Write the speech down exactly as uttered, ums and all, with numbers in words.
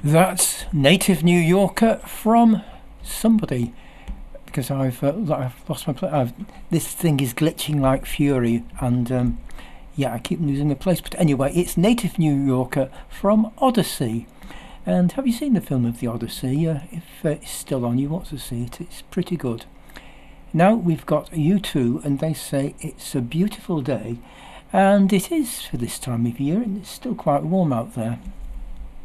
That's Native New Yorker from somebody, because I've, uh, I've lost my place. I've, this thing is glitching like fury, and um, yeah, I keep losing my place. But anyway, it's Native New Yorker from Odyssey. And have you seen the film of the Odyssey? Uh, if uh, it's still on, you want to see it. It's pretty good. Now we've got U two, and they say it's a beautiful day, and it is for this time of year, and it's still quite warm out there.